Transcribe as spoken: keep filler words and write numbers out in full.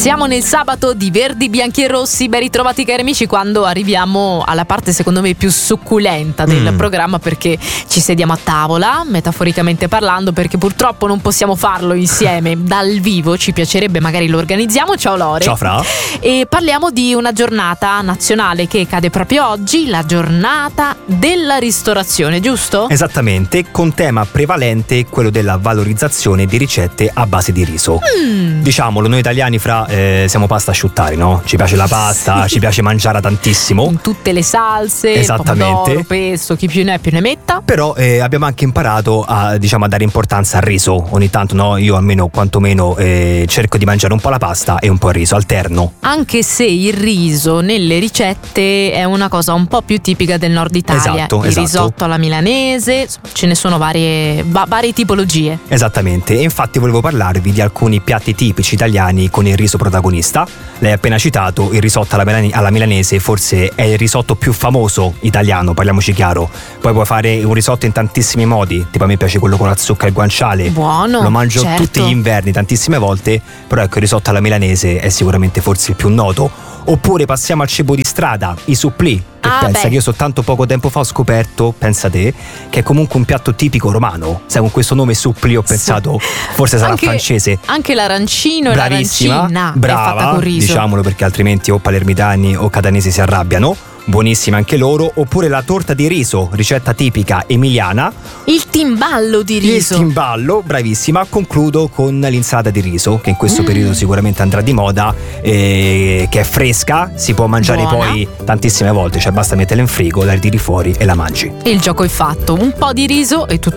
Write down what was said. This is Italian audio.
Siamo nel sabato di Verdi, Bianchi e Rossi. Ben ritrovati cari amici, quando arriviamo alla parte secondo me più succulenta del mm. programma, perché ci sediamo a tavola, metaforicamente parlando, perché purtroppo non possiamo farlo insieme dal vivo. Ci piacerebbe, magari lo organizziamo. Ciao Lore. Ciao Fra. E parliamo di una giornata nazionale che cade proprio oggi, la giornata della ristorazione, giusto? Esattamente, con tema prevalente quello della valorizzazione di ricette a base di riso. Mm. Diciamolo, noi italiani, Fra, eh, siamo pasta asciuttari, no? Ci piace la pasta, sì. Ci piace mangiare tantissimo. In tutte le salse, esattamente, pomodoro, pesto, chi più ne è più ne metta. Però eh, abbiamo anche imparato a, diciamo, a dare importanza al riso. Ogni tanto, no? Io almeno quantomeno eh, cerco di mangiare un po' la pasta e un po' il riso, alterno. Anche se il riso nelle ricette è una cosa un po' più tipica del nord Italia. Esatto, il esatto. risotto alla milanese, ce ne sono varie, va, varie tipologie. Esattamente, e infatti volevo parlarvi di alcuni piatti tipici italiani con il riso protagonista. Lei ha appena citato il risotto alla, milani- alla milanese, forse è il risotto più famoso italiano, parliamoci chiaro. Poi puoi fare un risotto in tantissimi modi, tipo a me piace quello con la zucca e il guanciale. Buono, lo mangio certo. tutti gli inverni, tantissime volte, però ecco, il risotto alla milanese è sicuramente forse il più noto. Oppure passiamo al cibo di strada, i supplì. Che ah, pensa beh. che io soltanto poco tempo fa ho scoperto, pensa te, che è comunque un piatto tipico romano. Sai, con questo nome supplì ho pensato forse sarà anche, francese. Anche l'arancino e l'arancina brava, è fatta con riso. Diciamolo, perché altrimenti o palermitani o catanesi si arrabbiano. Buonissime anche loro. Oppure la torta di riso, ricetta tipica emiliana. Il timballo di riso. Il timballo, bravissima. Concludo con l'insalata di riso, che in questo mm. periodo sicuramente andrà di moda, eh, che è fresca, si può mangiare Buona. Poi tantissime volte, cioè basta metterla in frigo, la ritiri fuori e la mangi. Il gioco è fatto, un po' di riso e tutto